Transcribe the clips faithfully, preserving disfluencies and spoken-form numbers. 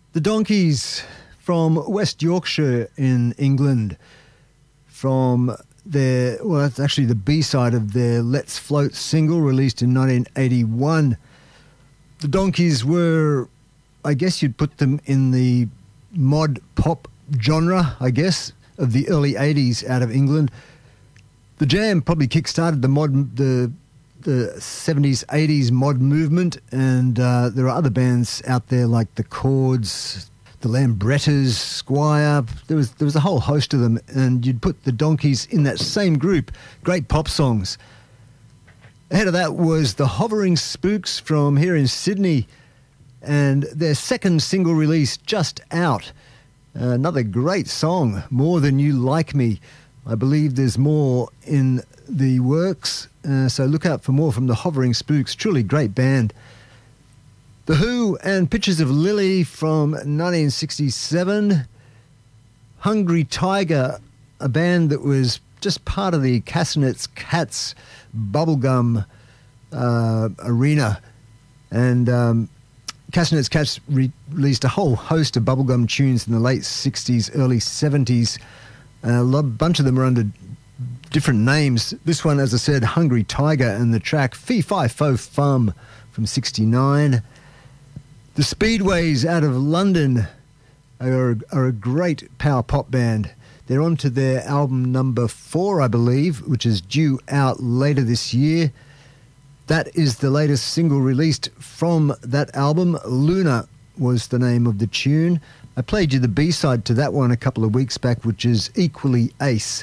The Donkeys from West Yorkshire in England, from their, well, that's actually the B-side of their Let's Float single released in nineteen eighty-one. The Donkeys were, I guess you'd put them in the mod pop genre, I guess, of the early eighties out of England. The Jam probably kick-started the mod, the the seventies, eighties mod movement, and uh, there are other bands out there like the Chords, the Lambrettas, Squire. There was there was a whole host of them, and you'd put the Donkeys in that same group. Great pop songs. Ahead of that was the Hovering Spooks from here in Sydney, and their second single release just out. Uh, another great song, More Than You Like Me. I believe there's more in the works, uh, so look out for more from the Hovering Spooks. Truly great band. The Who and Pictures of Lily from nineteen sixty-seven. Hungry Tiger, a band that was just part of the Castanets Cats bubblegum uh, arena. And um, Castanets Cats re- released a whole host of bubblegum tunes in the late sixties, early seventies. A lot, bunch of them are under different names. This one, as I said, Hungry Tiger, and the track Fee Fi Fo Fum from sixty-nine. The Speedways out of London are, are a great power pop band. They're on to their album number four, I believe, which is due out later this year. That is the latest single released from that album. Luna was the name of the tune. I played you the B-side to that one a couple of weeks back, which is Equally Ace.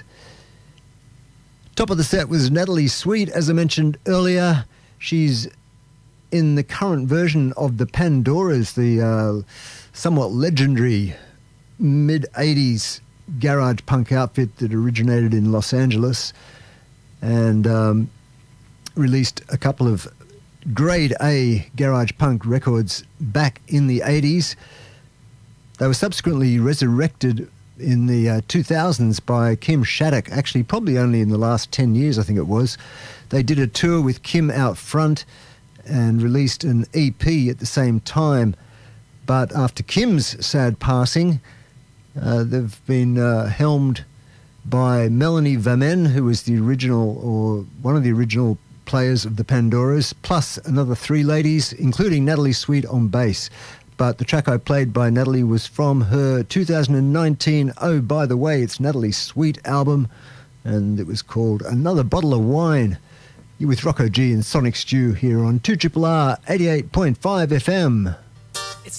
Top of the set was Natalie Sweet, as I mentioned earlier. She's in the current version of the Pandoras, the uh, somewhat legendary mid-eighties garage punk outfit that originated in Los Angeles and um, released a couple of grade A garage punk records back in the eighties. They were subsequently resurrected in the uh, two thousands by Kim Shattuck, actually probably only in the last ten years, I think it was. They did a tour with Kim out front and released an E P at the same time. But after Kim's sad passing, uh, they've been uh, helmed by Melanie Vamen, who was the original, or one of the original players of the Pandoras, plus another three ladies, including Natalie Sweet on bass. But the track I played by Natalie was from her two thousand nineteen Oh By The Way, It's Natalie Sweet album, and it was called Another Bottle of Wine. You're with Rocco G and Sonic Stew here on two R R R eighty-eight point five F M.